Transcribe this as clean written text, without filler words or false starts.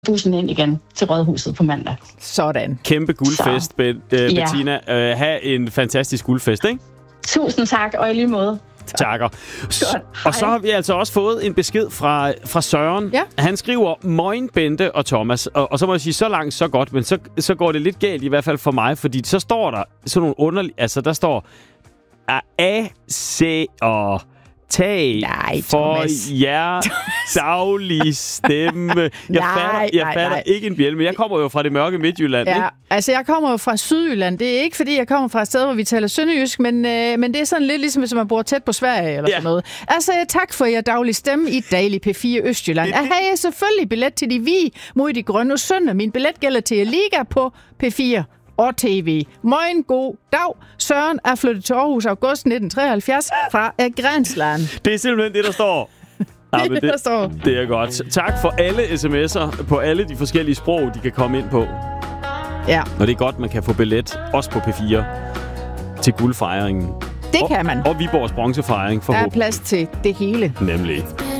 bussen ind igen til Rådhuset på mandag. Sådan. Kæmpe guldfest, Bettina. Ha' en fantastisk guldfest, ikke? Tusind tak, og i lige måde. Takker. Og så har vi altså også fået en besked fra Søren. Ja. Han skriver, Moin, Bente og Thomas. Og så må jeg sige, så langt, så godt. Men så går det lidt galt, i hvert fald for mig. Fordi så står der sådan nogle underlige... Altså, der står... A, C og... Tag for jer daglig stemme. Jeg fatter ikke en bjælde, men jeg kommer jo fra det mørke Midtjylland, ikke? Altså jeg kommer jo fra Sydjylland. Det er ikke, fordi jeg kommer fra et sted, hvor vi taler sønderjysk, men det er sådan lidt ligesom, hvis man bor tæt på Sverige eller sådan noget. Altså tak for jer daglig stemme i Daglig P4 Østjylland. Jeg har selvfølgelig billet til de hvide mod de grønne sønder. Min billet gælder til Liga på P4 og TV. Moin, god dag. Søren er flyttet til Aarhus august 1973 fra Grænsland. Det er simpelthen det, der står. Der står. Det er godt. Tak for alle sms'er på alle de forskellige sprog, de kan komme ind på. Ja. Og det er godt, man kan få billet, også på P4, til guldfejringen. Det kan man. Og Viborgs bronzefejring. Der er plads til det hele. Nemlig.